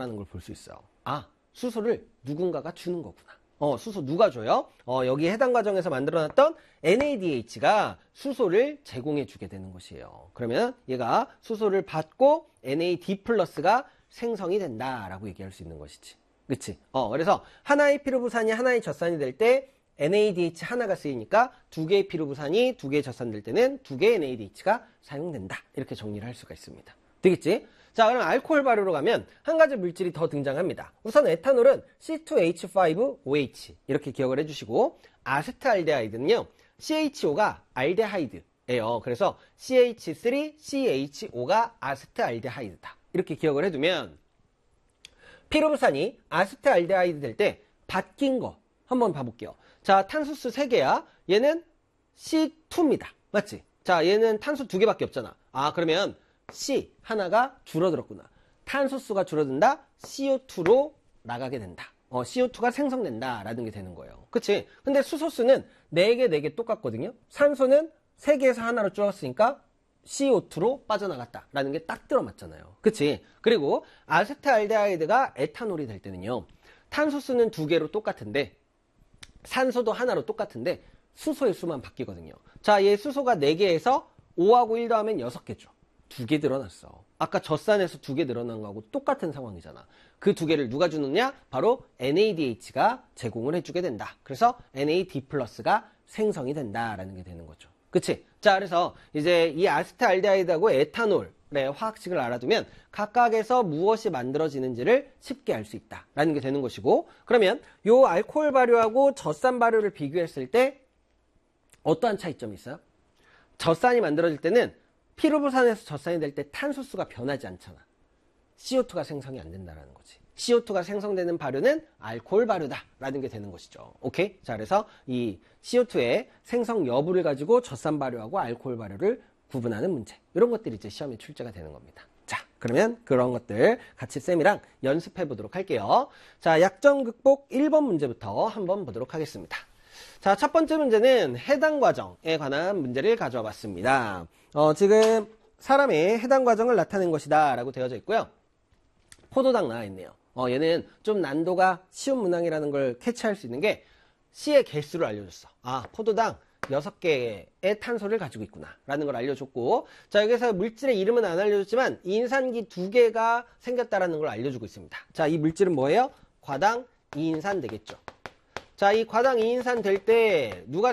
나타나는 걸 볼 수 있어요. 아, 수소를 누군가가 주는 거구나. 수소 누가 줘요? 여기 해당 과정에서 만들어놨던 NADH가 수소를 제공해주게 되는 것이에요. 그러면 얘가 수소를 받고 NAD 플러스가 생성이 된다라고 얘기할 수 있는 것이지. 그치? 그래서 하나의 피루부산이 하나의 젖산이 될 때 NADH 하나가 쓰이니까 두 개의 피루부산이 두 개의 젖산 될 때는 두 개의 NADH가 사용된다. 이렇게 정리를 할 수가 있습니다. 되겠지? 자, 그럼 알코올 발효로 가면 한 가지 물질이 더 등장합니다. 우선 에탄올은 C2H5OH 이렇게 기억을 해주시고, 아세트알데하이드는요, CHO가 알데하이드예요. 그래서 CH3CHO가 아세트알데하이드다. 이렇게 기억을 해두면 피루부산이 아세트알데하이드 될 때 바뀐 거 한번 봐볼게요. 자, 탄수수 3개야. 얘는 C2입니다. 맞지? 자, 얘는 탄수 2개밖에 없잖아. 아, 그러면 C 하나가 줄어들었구나. 탄소수가 줄어든다. CO2로 나가게 된다. CO2가 생성된다 라는 게 되는 거예요. 그치? 근데 수소수는 4개 똑같거든요. 산소는 3개에서 하나로 줄었으니까 CO2로 빠져나갔다 라는 게 딱 들어맞잖아요. 그치? 그리고 아세트알데하이드가 에탄올이 될 때는요, 탄소수는 2개로 똑같은데 산소도 하나로 똑같은데 수소의 수만 바뀌거든요. 자, 얘 수소가 4개에서 5하고 1 더하면 6개죠. 2개 늘어났어. 아까 젖산에서 2개 늘어난 거하고 똑같은 상황이잖아. 그 2개를 누가 주느냐? 바로 NADH가 제공을 해주게 된다. 그래서 NAD 플러스가 생성이 된다라는 게 되는 거죠. 그치? 자, 그래서 이제 이 아세트알데하이드하고 에탄올의 화학식을 알아두면 각각에서 무엇이 만들어지는지를 쉽게 알 수 있다라는 게 되는 것이고, 그러면 요 알코올 발효하고 젖산 발효를 비교했을 때 어떠한 차이점이 있어요? 젖산이 만들어질 때는 피루부산에서 젖산이 될 때 탄소수가 변하지 않잖아. CO2가 생성이 안 된다라는 거지. CO2가 생성되는 발효는 알코올 발효다라는 게 되는 것이죠. 오케이? 자, 그래서 이 CO2의 생성 여부를 가지고 젖산 발효하고 알코올 발효를 구분하는 문제. 이런 것들이 이제 시험에 출제가 되는 겁니다. 자, 그러면 그런 것들 같이 쌤이랑 연습해 보도록 할게요. 자, 약점 극복 1번 문제부터 한번 보도록 하겠습니다. 자, 첫 번째 문제는 해당 과정에 관한 문제를 가져와 봤습니다. 지금 사람의 해당 과정을 나타낸 것이다 라고 되어져 있고요. 포도당 나와 있네요. 얘는 좀 난도가 쉬운 문항이라는 걸 캐치할 수 있는 게 C의 개수를 알려줬어. 아, 포도당 6개의 탄소를 가지고 있구나 라는 걸 알려줬고, 자, 여기서 물질의 이름은 안 알려줬지만 이인산기 2개가 생겼다라는 걸 알려주고 있습니다. 자, 이 물질은 뭐예요? 과당 이인산 되겠죠. 자, 이 과당 이인산 될 때 누가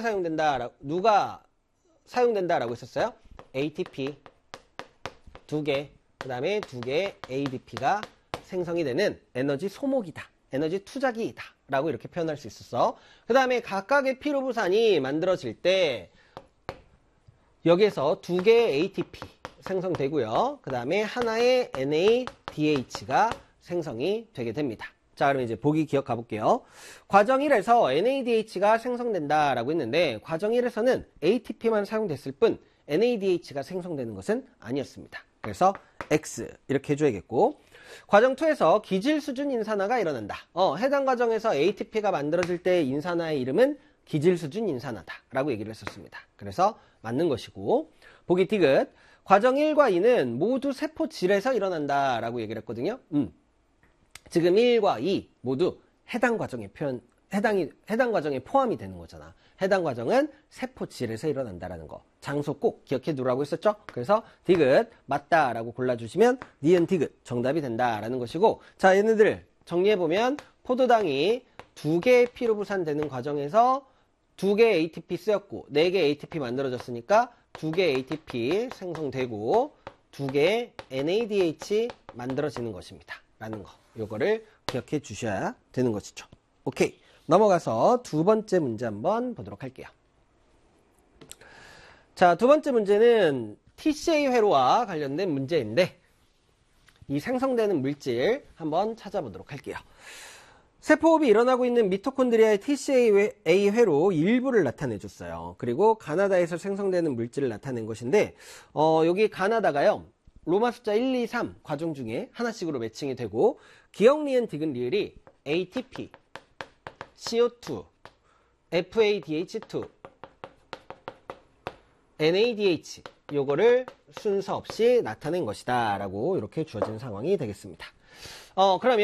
사용된다라고 했었어요? ATP 2개, 그 다음에 2개의 ADP가 생성이 되는 에너지 소모기다, 에너지 투자기다 라고 이렇게 표현할 수 있었어. 그 다음에 각각의 피루부산이 만들어질 때 여기에서 2개의 ATP 생성되고요. 그 다음에 하나의 NADH가 생성이 되게 됩니다. 자, 그럼 이제 보기 기억 가볼게요. 과정 1에서 NADH가 생성된다라고 했는데 과정 1에서는 ATP만 사용됐을 뿐 NADH가 생성되는 것은 아니었습니다. 그래서 X 이렇게 해줘야겠고, 과정 2에서 기질 수준 인산화가 일어난다. 해당 과정에서 ATP가 만들어질 때 인산화의 이름은 기질 수준 인산화다 라고 얘기를 했었습니다. 그래서 맞는 것이고, 보기 디귿, 과정 1과 2는 모두 세포질에서 일어난다 라고 얘기를 했거든요. 지금 1과 2 모두 해당 과정에 해당 과정에 포함이 되는 거잖아. 해당 과정은 세포질에서 일어난다라는 거. 장소 꼭 기억해 두라고 했었죠? 그래서 디귿 맞다라고 골라주시면 니은 디귿 정답이 된다라는 것이고, 자, 얘네들 정리해보면 포도당이 2개의 피루부산 되는 과정에서 2개의 ATP 쓰였고 4개의 ATP 만들어졌으니까 2개의 ATP 생성되고 2개의 NADH 만들어지는 것입니다. 라는 거. 요거를 기억해 주셔야 되는 것이죠. 오케이. 넘어가서 두 번째 문제 한번 보도록 할게요. 자, 두 번째 문제는 TCA 회로와 관련된 문제인데 이 생성되는 물질 한번 찾아보도록 할게요. 세포호흡이 일어나고 있는 미토콘드리아의 TCA 회로 일부를 나타내줬어요. 그리고 가나다에서 생성되는 물질을 나타낸 것인데 여기 가나다가요, 로마 숫자 1, 2, 3 과정 중에 하나씩으로 매칭이 되고, 기억, 니은, 디귿, 리을이 ATP, CO2, FADH2, NADH 요거를 순서 없이 나타낸 것이다 라고 이렇게 주어진 상황이 되겠습니다. 그러면